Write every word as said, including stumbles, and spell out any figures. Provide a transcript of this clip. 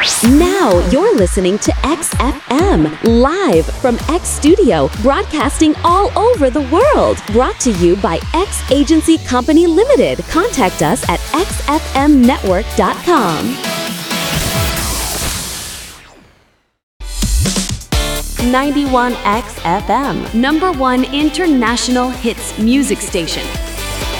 Now you're listening to X F M, live from X Studio, broadcasting all over the world. Brought to you by X Agency Company Limited. Contact us at x f m network dot com. ninety-one X F M, number one international hits music station.